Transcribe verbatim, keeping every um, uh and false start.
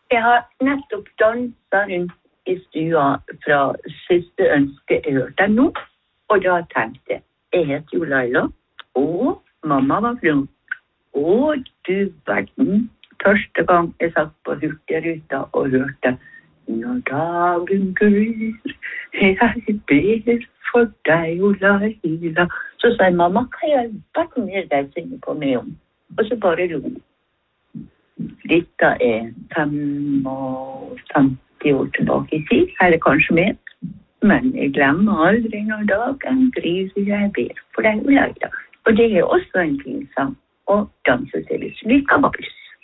Jeg har nettopp danset rundt i stua fra siste ønske jeg hørte nå, og da tenkte jeg, jeg heter jo Laila, og mamma var flink, og du verden, første gang jeg satt på Hurtigruta og hørte, når dagen gryr, jeg ber for deg, og Laila, så sa jeg, mamma, hva er verden er det jeg synger på meg om? Og så bare lo. Dette er femogfemti år tilbake i tid, eller kanskje mer. Men jeg glemmer aldri når dagen gryr, jeg ber for deg, og Laila. Og det er også en fin sang å danse til. Likevel.